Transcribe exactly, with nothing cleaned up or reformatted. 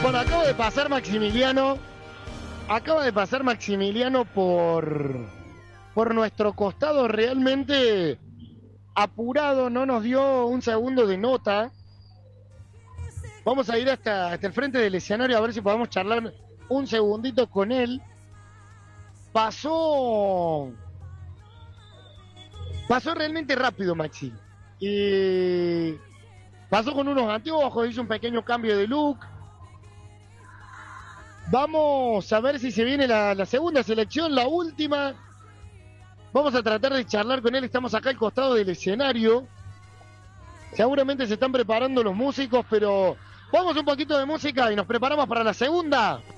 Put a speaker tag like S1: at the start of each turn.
S1: Bueno, acaba de pasar Maximiliano. Acaba de pasar Maximiliano por, por nuestro costado, realmente apurado, no nos dio un segundo de nota. Vamos a ir hasta, hasta el frente del escenario a ver si podemos charlar un segundito con él. Pasó... Pasó realmente rápido, Maxi. Y pasó con unos anteojos, hizo un pequeño cambio de look. Vamos a ver si se viene la, la segunda selección, la última. Vamos a tratar de charlar con él, estamos acá al costado del escenario. Seguramente se están preparando los músicos, pero vamos un poquito de música y nos preparamos para la segunda.